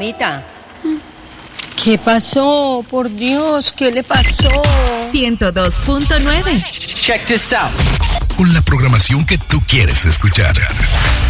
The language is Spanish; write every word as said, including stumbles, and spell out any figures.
mamita. ¿Qué pasó? Por Dios, ¿qué le pasó? ciento dos punto nueve. Check this out. Con la programación que tú quieres escuchar.